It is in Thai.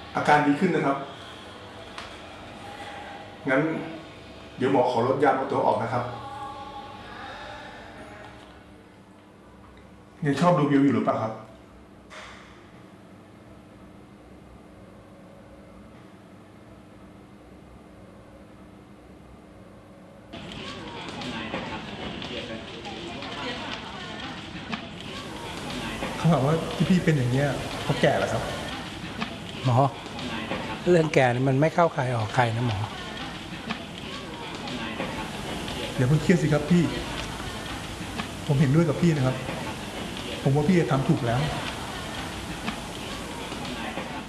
อาการดีขึ้นนะครับงั้นเดี๋ยวหมอขอลดยาตัวออกนะครับยังชอบดูวิวอยู่หรือเปล่าครับเขาบอกว่าที่พี่เป็นอย่างเงี้ยเพราะแก่แล้วครับหมอเรื่องแก่นี่มันไม่เข้าใครออกใครนะหมออย่าเพิ่งเครียดสิครับพี่ผมเห็นด้วยกับพี่นะครับผมว่าพี่ทำถูกแล้ว